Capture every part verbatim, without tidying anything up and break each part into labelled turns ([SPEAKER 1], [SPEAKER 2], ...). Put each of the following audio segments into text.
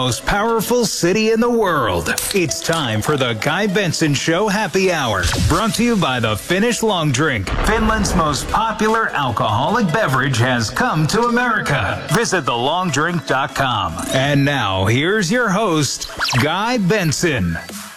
[SPEAKER 1] Most powerful city in the world. It's time for the Guy Benson Show Happy Hour. Brought to you by the Finnish Long Drink. Finland's most popular alcoholic beverage has come to America. Visit the long drink dot com. And now, here's your host, Guy Benson.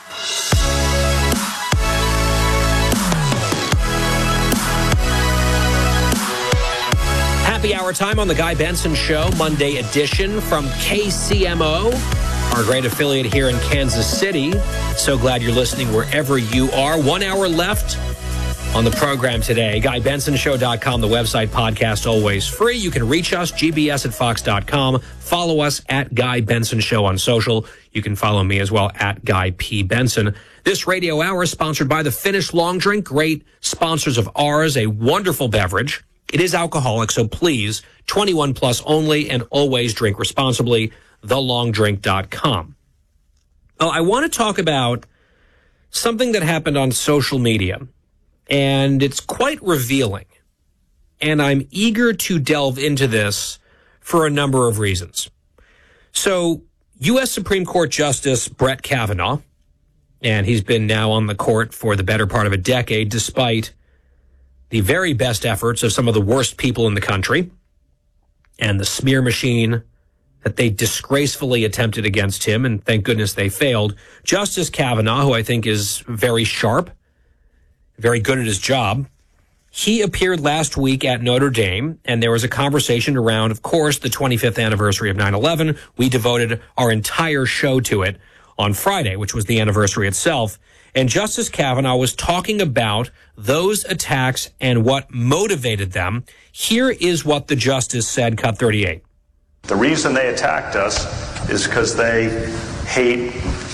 [SPEAKER 2] Happy hour time on the Guy Benson Show, Monday edition from K C M O, our great affiliate here in Kansas City. So glad you're listening wherever you are. One hour left on the program today. Guy Benson Show dot com, the website, podcast, always free. You can reach us, G B S at Fox dot com. Follow us at Guy Benson Show on social. You can follow me as well at Guy P. Benson. This radio hour is sponsored by the Finnish Long Drink, great sponsors of ours, a wonderful beverage. It is alcoholic, so please, twenty-one plus only, and always drink responsibly, the long drink dot com. Oh, I want to talk about something that happened on social media, and it's quite revealing. And I'm eager to delve into this for a number of reasons. So, U S Supreme Court Justice Brett Kavanaugh, and he's been now on the court for the better part of a decade, despite the very best efforts of some of the worst people in the country and the smear machine that they disgracefully attempted against him, and thank goodness they failed. Justice Kavanaugh, who I think is very sharp, very good at his job, he appeared last week at Notre Dame, and there was a conversation around, of course, the twenty-fifth anniversary of nine eleven. We devoted our entire show to it on Friday, which was the anniversary itself. And Justice Kavanaugh was talking about those attacks and what motivated them. Here is what the justice said, cut thirty-eight.
[SPEAKER 3] The reason they attacked us is because they hate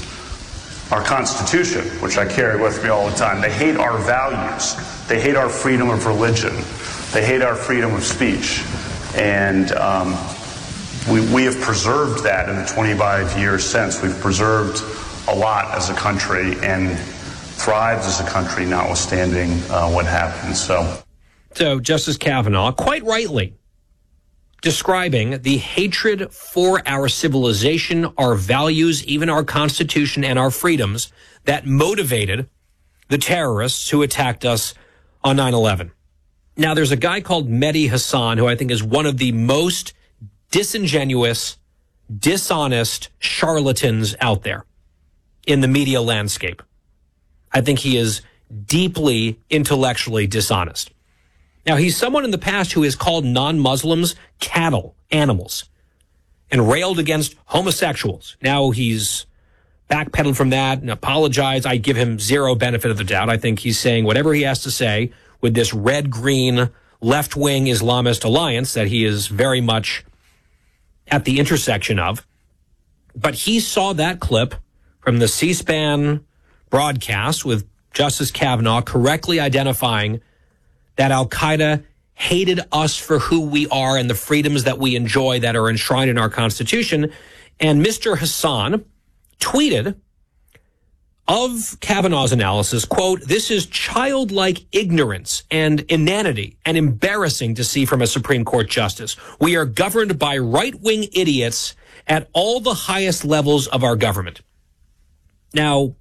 [SPEAKER 3] our Constitution, which I carry with me all the time. They hate our values. They hate our freedom of religion. They hate our freedom of speech. And um, we, we have preserved that in the twenty-five years since. We've preserved a lot as a country and thrived as a country, notwithstanding uh, what happened. So,
[SPEAKER 2] so Justice Kavanaugh, quite rightly, describing the hatred for our civilization, our values, even our Constitution and our freedoms that motivated the terrorists who attacked us on nine eleven. Now, there's a guy called Mehdi Hasan, who I think is one of the most disingenuous, dishonest charlatans out there in the media landscape. I think he is deeply intellectually dishonest. Now, he's someone in the past who has called non-Muslims cattle, animals, and railed against homosexuals. Now he's backpedaled from that and apologized. I give him zero benefit of the doubt. I think he's saying whatever he has to say with this red-green left-wing Islamist alliance that he is very much at the intersection of. But he saw that clip from the C-SPAN broadcast with Justice Kavanaugh correctly identifying that Al-Qaeda hated us for who we are and the freedoms that we enjoy that are enshrined in our Constitution. And Mister Hasan tweeted of Kavanaugh's analysis, quote, "This is childlike ignorance and inanity and embarrassing to see from a Supreme Court justice. We are governed by right-wing idiots at all the highest levels of our government." Now,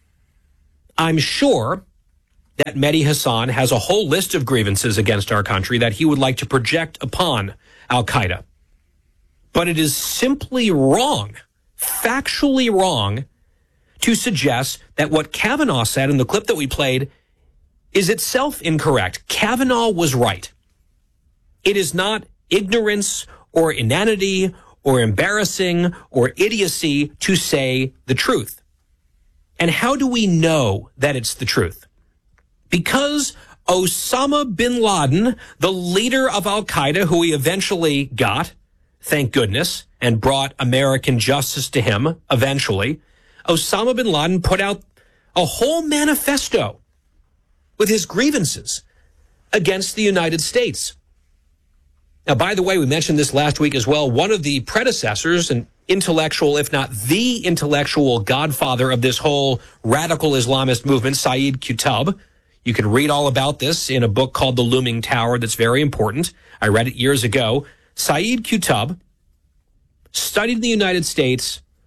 [SPEAKER 2] I'm sure that Mehdi Hasan has a whole list of grievances against our country that he would like to project upon Al-Qaeda. But it is simply wrong, factually wrong, to suggest that what Kavanaugh said in the clip that we played is itself incorrect. Kavanaugh was right. It is not ignorance or inanity or embarrassing or idiocy to say the truth. And how do we know that it's the truth? Because Osama bin Laden, the leader of Al-Qaeda, who he eventually got, thank goodness, and brought American justice to him eventually, Osama bin Laden put out a whole manifesto with his grievances against the United States. Now, by the way, we mentioned this last week as well. One of the predecessors, an intellectual, if not the intellectual godfather of this whole radical Islamist movement, Saeed Qutb. You can read all about this in a book called The Looming Tower that's very important. I read it years ago. Saeed Qutb studied the United States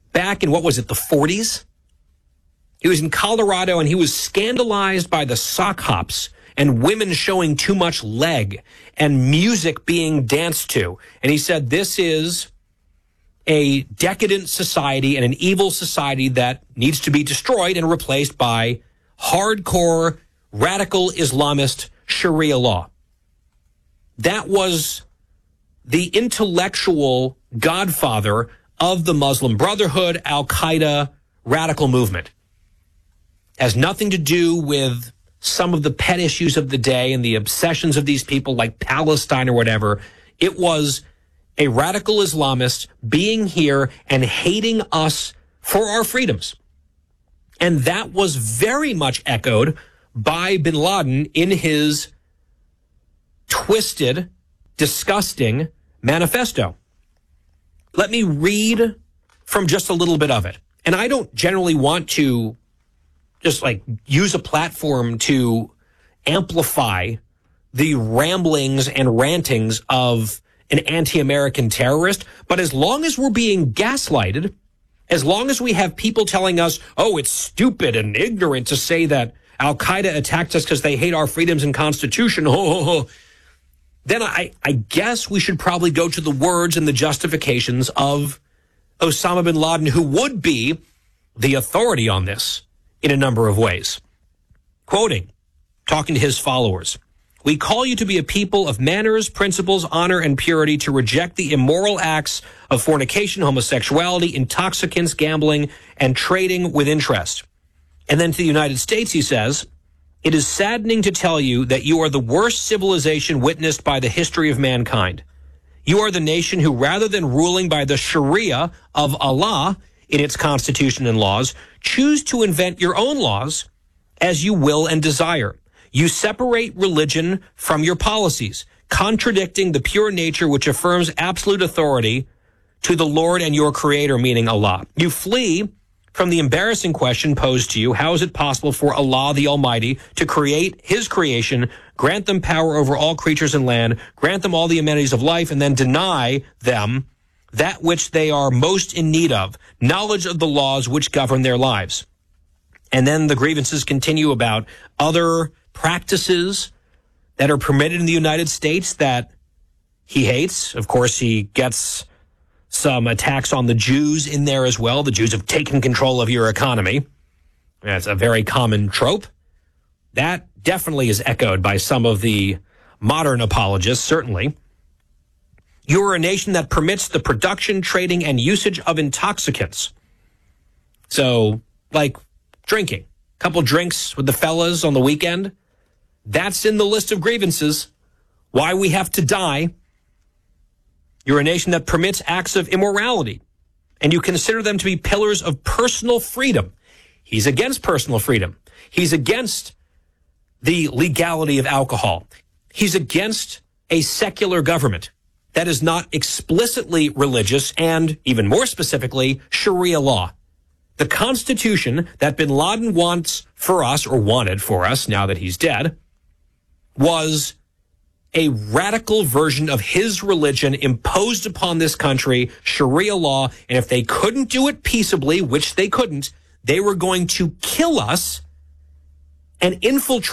[SPEAKER 2] back in, what was it, the forties? He was in Colorado, and he was scandalized by the sock hops and women showing too much leg and music being danced to. And he said, this is a decadent society and an evil society that needs to be destroyed and replaced by hardcore, radical Islamist Sharia law. That was the intellectual godfather of the Muslim Brotherhood, Al-Qaeda radical movement. Has nothing to do with some of the pet issues of the day and the obsessions of these people like Palestine or whatever. It was a radical Islamist being here and hating us for our freedoms. And that was very much echoed by bin Laden in his twisted, disgusting manifesto. Let me read from just a little bit of it. And I don't generally want to just like use a platform to amplify the ramblings and rantings of an anti-American terrorist. But as long as we're being gaslighted, as long as we have people telling us, oh, it's stupid and ignorant to say that Al-Qaeda attacked us because they hate our freedoms and Constitution, oh, oh, oh, then I, I guess we should probably go to the words and the justifications of Osama bin Laden, who would be the authority on this in a number of ways. Quoting, talking to his followers, "We call you to be a people of manners, principles, honor, and purity, to reject the immoral acts of fornication, homosexuality, intoxicants, gambling, and trading with interest." And then to the United States, he says, "It is saddening to tell you that you are the worst civilization witnessed by the history of mankind. You are the nation who, rather than ruling by the Sharia of Allah in its constitution and laws, choose to invent your own laws as you will and desire. You separate religion from your policies, contradicting the pure nature which affirms absolute authority to the Lord and your Creator, meaning Allah. You flee from the embarrassing question posed to you, how is it possible for Allah the Almighty to create His creation, grant them power over all creatures in land, grant them all the amenities of life, and then deny them that which they are most in need of, knowledge of the laws which govern their lives?" And then the grievances continue about other practices that are permitted in the United States that he hates. Of course, he gets some attacks on the Jews in there as well. The Jews have taken control of your economy. That's a very common trope. That definitely is echoed by some of the modern apologists, certainly. "You are a nation that permits the production, trading, and usage of intoxicants." So, like drinking. A couple drinks with the fellas on the weekend. That's in the list of grievances. Why we have to die. "You're a nation that permits acts of immorality, and you consider them to be pillars of personal freedom." He's against personal freedom. He's against the legality of alcohol. He's against a secular government that is not explicitly religious and, even more specifically, Sharia law. The Constitution that bin Laden wants for us, or wanted for us now that he's dead, was a radical version of his religion imposed upon this country, Sharia law, and if they couldn't do it peaceably, which they couldn't, they were going to kill us and infiltrate